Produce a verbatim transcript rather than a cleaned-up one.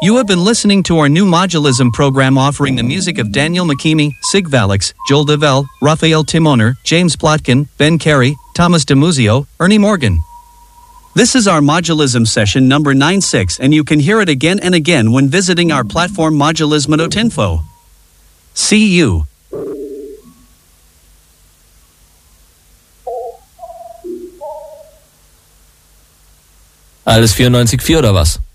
You have been listening to our new Modulism program offering the music of Daniel Makimi, Sig Valix, Joel DeVell, Raphael Timoner, James Plotkin, Ben Carey, Thomas DeMuzio, Ernie Morgan. This is our Modulism session number ninety-six, and you can hear it again and again when visiting our platform modulism dot info. See you. Alles vierundneunzig Komma vier oder was?